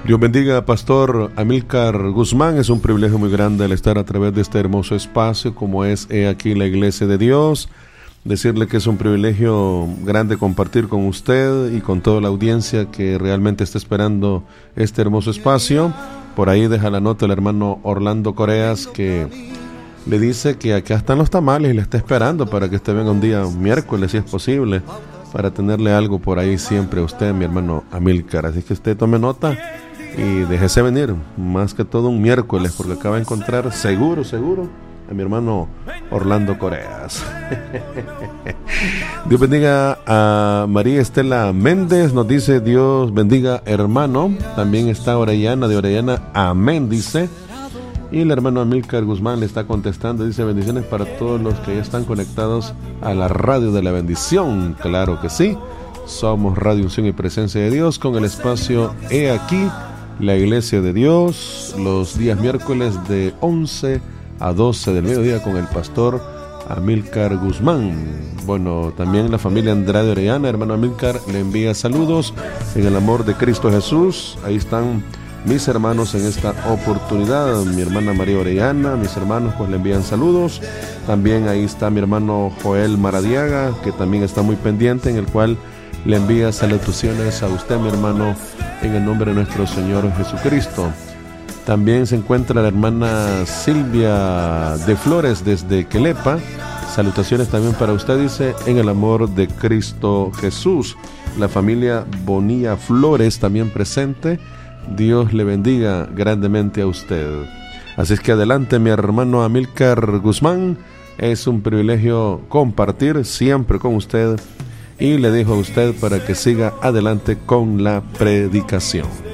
Dios bendiga, Pastor Amílcar Guzmán. Es un privilegio muy grande el estar a través de este hermoso espacio como es aquí la Iglesia de Dios. Decirle que es un privilegio grande compartir con usted y con toda la audiencia que realmente está esperando este hermoso espacio. Por ahí deja la nota el hermano Orlando Coreas, que le dice que acá están los tamales y le está esperando para que usted venga un día miércoles, si es posible, para tenerle algo por ahí siempre a usted, mi hermano Amílcar. Así que usted tome nota y déjese venir, más que todo un miércoles, porque acá va a encontrar seguro a mi hermano Orlando Coreas. Dios bendiga a María Estela Méndez, nos dice Dios bendiga hermano. También está Orellana de Orellana, amén, dice. Y el hermano Amílcar Guzmán le está contestando, dice bendiciones para todos los que ya están conectados a la radio de la bendición. Claro que sí, somos Radio Unción y Presencia de Dios con el espacio He Aquí, la Iglesia de Dios, los días miércoles de 11 a 12 del mediodía con el pastor Amílcar Guzmán. Bueno, también la familia Andrade Orellana, hermano Amílcar, le envía saludos en el amor de Cristo Jesús. Ahí están mis hermanos en esta oportunidad, mi hermana María Orellana, mis hermanos pues le envían saludos. También ahí está mi hermano Joel Maradiaga, que también está muy pendiente, en el cual le envía salutaciones a usted, mi hermano, en el nombre de nuestro Señor Jesucristo. También se encuentra la hermana Silvia de Flores desde Quelepa. Salutaciones también para usted, dice, en el amor de Cristo Jesús. La familia Bonilla Flores también presente. Dios le bendiga grandemente a usted. Así es que adelante, mi hermano Amílcar Guzmán. Es un privilegio compartir siempre con usted y le dejo a usted para que siga adelante con la predicación.